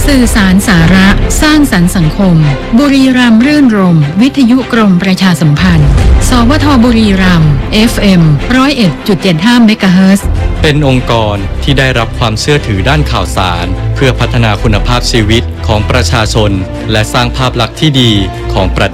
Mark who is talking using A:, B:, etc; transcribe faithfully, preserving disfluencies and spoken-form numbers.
A: สื่อสารสาระสร้างสรรค์สังคมบุรีรัมย์รื่นรมย์วิทยุกรมประชาสัมพันธ์สวทบุรีรัมย์ เอฟ เอ็ม หนึ่งศูนย์เอ็ดจุดเจ็ดห้า เมกะเฮิรตซ์
B: เป็นองค์กรที่ได้รับความเชื่อถือด้านข่าวสารเพื่อพัฒนาคุณภาพชีวิตของประชาชนและสร้างภาพลักษณ์ที่ดีของประเทศ